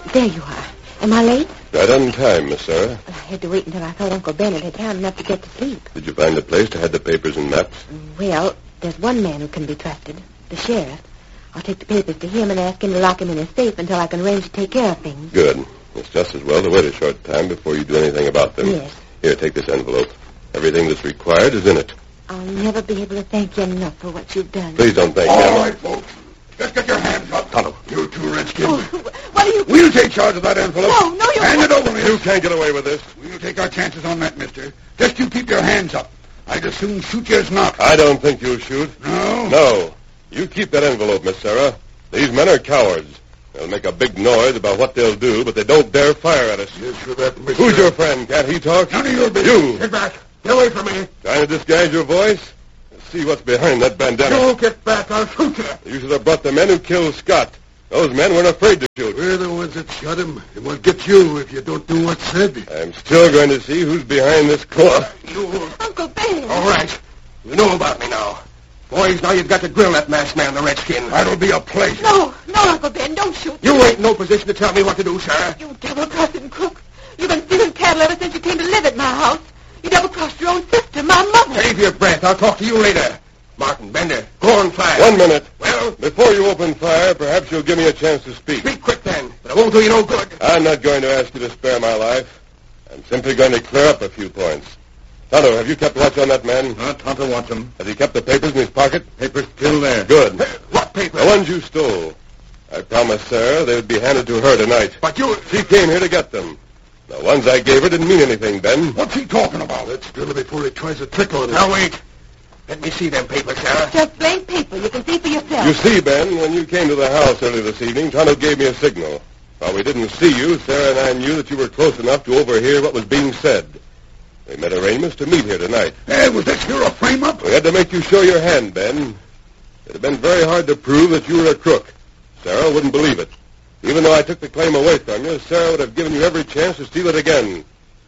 There you are. Am I late? Right on time, Miss Sarah. I had to wait until I thought Uncle Bennett had time enough to get to sleep. Did you find a place to hide the papers and maps? Well, there's one man who can be trusted, the sheriff. I'll take the papers to him and ask him to lock him in his safe until I can arrange to take care of things. Good. It's just as well to wait a short time before you do anything about them. Yes. Here, take this envelope. Everything that's required is in it. I'll never be able to thank you enough for what you've done. Please don't thank me. All right, folks. Just get your hands up. Tonto. You two redskins. Oh, what are you... We'll take charge of that envelope. No, you... Hand it over, miss. You can't get away with this. We'll take our chances on that, mister. Just you keep your hands up. I'd as soon shoot you as not. I don't think you'll shoot. No? No. You keep that envelope, Miss Sarah. These men are cowards. They'll make a big noise about what they'll do, but they don't dare fire at us. Yes, for that, mister. Who's your friend? Can't he talk? None of your business. You. Get back. Get away from me. Trying to disguise your voice? Let's see what's behind that bandana. Don't get back. I'll shoot you. You should have brought the men who killed Scott. Those men weren't afraid to shoot. We're the ones that shot him. And we'll get you if you don't do what's said. I'm still going to see who's behind this cloth. You... Uncle Ben! All right. You know about me now. Boys, now you've got to grill that masked man, the redskin. That'll be a pleasure. No, Uncle Ben, don't shoot. You ain't in no position to tell me what to do, Sarah. You double-crossing crook. You've been stealing cattle ever since you came to live at my house. You double-crossed your own sister, my mother. Save your breath. I'll talk to you later. Martin, Bender, go on fire. 1 minute. Well? Before you open fire, perhaps you'll give me a chance to speak. Speak quick, then. But it won't do you no good. I'm not going to ask you to spare my life. I'm simply going to clear up a few points. Tonto, have you kept watch on that man? Tonto wants him. Has he kept the papers in his pocket? Papers still there. Good. What papers? The ones you stole. I promised Sarah they would be handed to her tonight. But you... She came here to get them. The ones I gave her didn't mean anything, Ben. What's he talking about? Let's still before he tries a trick on us. Now, wait. Let me see them papers, Sarah. Just plain paper. You can see for yourself. You see, Ben, when you came to the house early this evening, Tonto gave me a signal. While we didn't see you, Sarah and I knew that you were close enough to overhear what was being said. We made arrangements to meet here tonight. Hey, was this here a frame-up? We had to make you show your hand, Ben. It'd have been very hard to prove that you were a crook. Sarah wouldn't believe it. Even though I took the claim away from you, Sarah would have given you every chance to steal it again.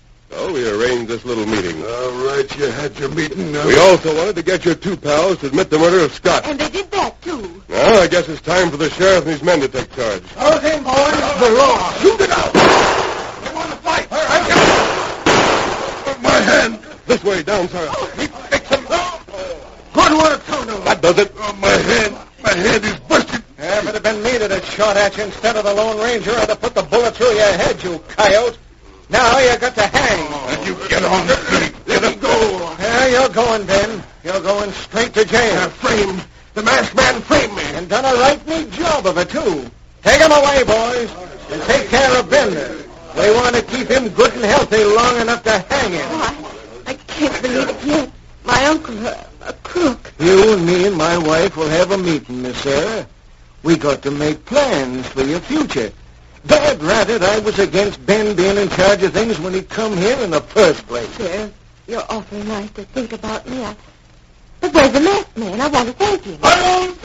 So we arranged this little meeting. All right, you had your meeting. We also wanted to get your two pals to admit the murder of Scott. And they did that, too. Now, I guess it's time for the sheriff and his men to take charge. How's him, boys? The law. Shoot it out. They want to fight. All right, my hand. This way, down, Sarah. Fix him. Good work, Tonto. That does it. My head is busted. If it had been me that had shot at you instead of the Lone Ranger, I'd have put the bullet through your head, you coyote. Now you got to hang. And you get on the feet. Let him go. Yeah, you're going, Ben. You're going straight to jail. Framed. The masked man framed me. And done a right neat job of it, too. Take him away, boys, and take care of Bender. We want to keep him good and healthy long enough to hang him. Oh, I can't believe it yet. My uncle, a crook. You and me and my wife will have a meeting, Miss Sarah. We got to make plans for your future. Dad ratted I was against Ben being in charge of things when he come here in the first place. Sheriff, you're awfully nice to think about me. But where's the masked man? I want to thank him. I won't